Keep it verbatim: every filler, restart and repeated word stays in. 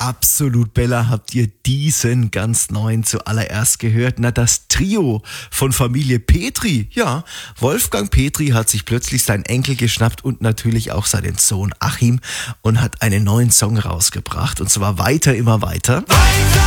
Absolut, Bella, habt ihr diesen ganz neuen zuallererst gehört? Na, das Trio von Familie Petri. Ja, Wolfgang Petri hat sich plötzlich seinen Enkel geschnappt und natürlich auch seinen Sohn Achim und hat einen neuen Song rausgebracht. Und zwar Weiter, immer weiter. Weiter!